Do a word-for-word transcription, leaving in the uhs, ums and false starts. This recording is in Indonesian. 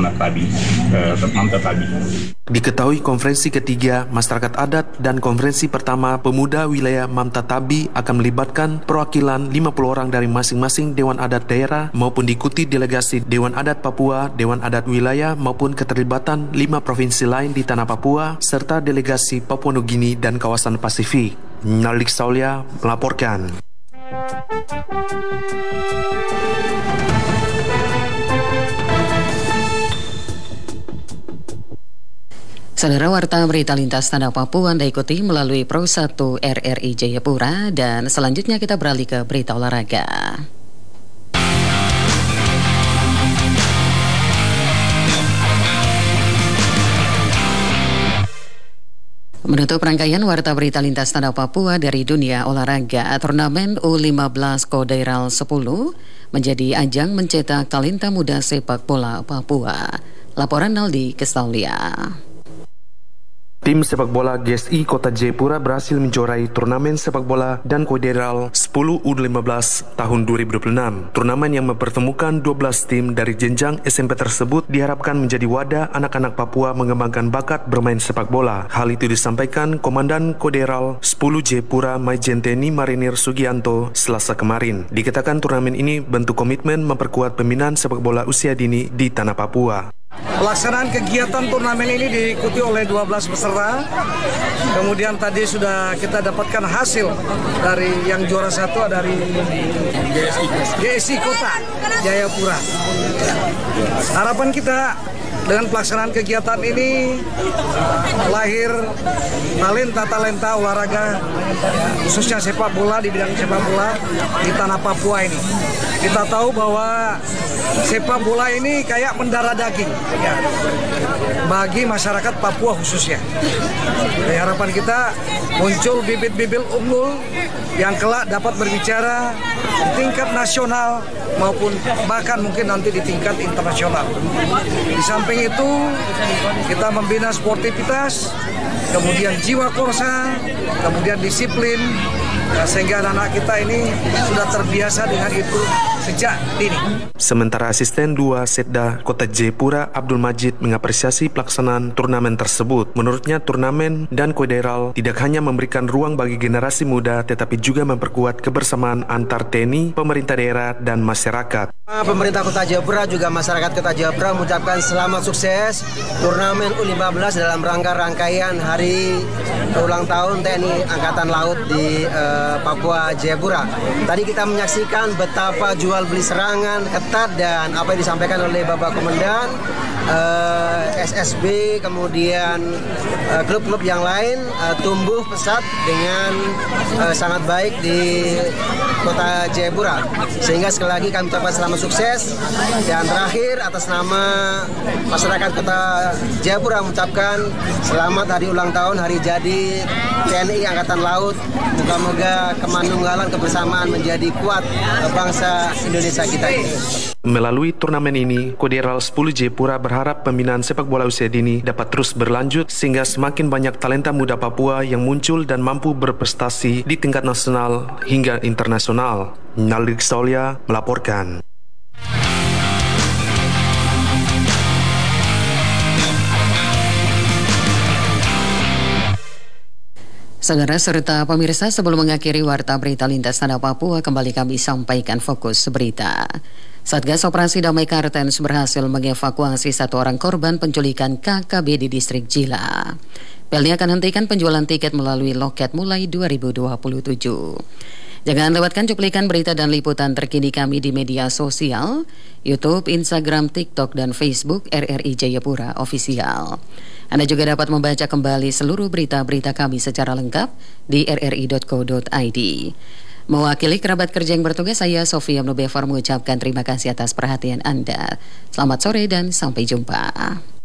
anak Tabi, eh, Mamta Tabi. Diketahui konferensi ketiga masyarakat adat dan konferensi pertama pemuda wilayah Mamta Tabi akan melibatkan perwakilan lima puluh orang dari masing-masing Dewan Adat daerah maupun diikuti delegasi Dewan Adat Papua, Dewan Adat wilayah maupun keterlibatan lima provinsi lain di tanah Papua serta delegasi Papua Nugini dan kawasan Pasifik. Nalik Saulia melaporkan. Saudara, warta berita lintas tanah Papua Anda ikuti melalui Pro satu R R I Jayapura, dan selanjutnya kita beralih ke berita olahraga. Menutup rangkaian warta berita lintas tanah Papua dari dunia olahraga, turnamen U lima belas Kodairal sepuluh menjadi ajang mencetak talenta muda sepak bola Papua. Laporan Naldi Kestaulia. Tim sepak bola G S I Kota Jayapura berhasil menjuarai turnamen sepak bola dan Kodairal sepuluh U lima belas tahun dua ribu dua puluh enam. Turnamen yang mempertemukan dua belas tim dari jenjang S M P tersebut diharapkan menjadi wadah anak-anak Papua mengembangkan bakat bermain sepak bola. Hal itu disampaikan Komandan Kodairal sepuluh Jayapura Majen T N I Marinir Sugianto Selasa kemarin. Dikatakan turnamen ini bentuk komitmen memperkuat pembinaan sepak bola usia dini di tanah Papua. Pelaksanaan kegiatan turnamen ini diikuti oleh dua belas peserta. Kemudian tadi sudah kita dapatkan hasil dari yang juara satu dari G S I Kota Jayapura. Harapan kita dengan pelaksanaan kegiatan ini lahir talenta-talenta olahraga khususnya sepak bola di bidang sepak bola di tanah Papua ini. Kita tahu bahwa sepak bola ini kayak mendarah daging ya, bagi masyarakat Papua khususnya. Jadi harapan kita muncul bibit-bibit unggul yang kelak dapat berbicara di tingkat nasional maupun bahkan mungkin nanti di tingkat internasional. Di samping itu kita membina sportivitas, kemudian jiwa korsa, kemudian disiplin, ya, sehingga anak-anak kita ini sudah terbiasa dengan itu sejak dini. Sementara Asisten dua Setda Kota Jayapura Abdul Majid mengapresiasi pelaksanaan turnamen tersebut. Menurutnya turnamen dan Kodairal tidak hanya memberikan ruang bagi generasi muda tetapi juga memperkuat kebersamaan antar T N I, pemerintah daerah dan masyarakat. Pemerintah Kota Jayapura juga masyarakat Kota Jayapura mengucapkan selamat sukses turnamen U lima belas dalam rangka rangkaian hari ulang tahun T N I Angkatan Laut di uh, Papua Jayapura. Tadi kita menyaksikan betapa jual beli serangan ketat dan apa yang disampaikan oleh Bapak Komandan, uh, S S B, kemudian uh, klub-klub yang lain uh, tumbuh pesat dengan uh, sangat baik di Kota Jayapura. Sehingga sekali lagi kami ucapkan selamat sukses, dan terakhir atas nama masyarakat Kota Jayapura mengucapkan selamat hari ulang tahun, hari jadi T N I Angkatan Laut. Moga-moga kemanunggalan kebersamaan menjadi kuat bangsa Indonesia kita ini. Melalui turnamen ini, Kodairal sepuluh Jayapura berharap pembinaan sepak bola usia dini dapat terus berlanjut sehingga semakin banyak talenta muda Papua yang muncul dan mampu berprestasi di tingkat nasional hingga internasional. Nalik Saulia melaporkan. Saudara serta pemirsa, sebelum mengakhiri warta berita lintas tanah Papua, kembali kami sampaikan fokus berita. Satgas Operasi Damai Kartens berhasil mengevakuasi satu orang korban penculikan K K B di distrik Jila. P L N I akan hentikan penjualan tiket melalui loket mulai dua ribu dua puluh tujuh. Jangan lewatkan cuplikan berita dan liputan terkini kami di media sosial, YouTube, Instagram, TikTok, dan Facebook R R I Jayapura Official. Anda juga dapat membaca kembali seluruh berita-berita kami secara lengkap di r r i dot co dot i d. Mewakili kerabat kerja yang bertugas, saya Sofia Mnubevar mengucapkan terima kasih atas perhatian Anda. Selamat sore dan sampai jumpa.